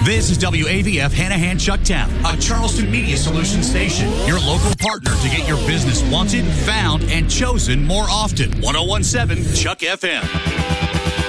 This is WAVF Hanahan Chucktown, a Charleston Media Solutions station. Your local partner to get your business wanted, found, and chosen more often. 1017 Chuck FM.